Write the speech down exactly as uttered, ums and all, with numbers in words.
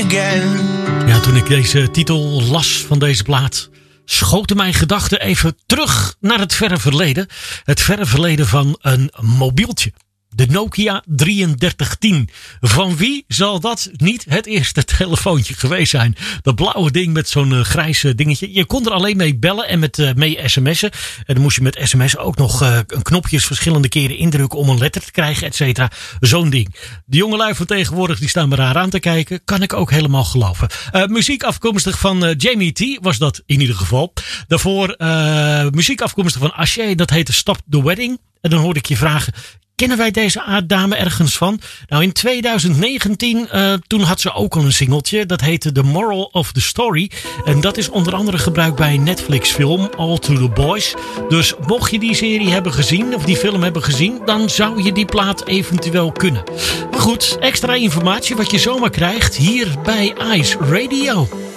Ja, toen ik deze titel las van deze plaat, schoten mijn gedachten even terug naar het verre verleden. Het verre verleden van een mobieltje. De Nokia drieëndertig tien. Van wie zal dat niet het eerste telefoontje geweest zijn? Dat blauwe ding met zo'n uh, grijze dingetje. Je kon er alleen mee bellen en met uh, mee sms'en. En dan moest je met sms'en ook nog uh, knopjes verschillende keren indrukken om een letter te krijgen, et cetera. Zo'n ding. De jongelui van tegenwoordig die staan me raar aan te kijken. Kan ik ook helemaal geloven. Uh, muziek afkomstig van uh, Jamie T was dat in ieder geval. Daarvoor uh, muziek afkomstig van Ashay. Dat heette Stop the Wedding. En dan hoorde ik je vragen, kennen wij deze dame ergens van? Nou, in twintig negentien, uh, toen had ze ook al een singeltje. Dat heette The Moral of the Story. En dat is onder andere gebruikt bij een Netflix film, All to the Boys. Dus mocht je die serie hebben gezien, of die film hebben gezien, dan zou je die plaat eventueel kunnen. Maar goed, extra informatie wat je zomaar krijgt hier bij Ice Radio.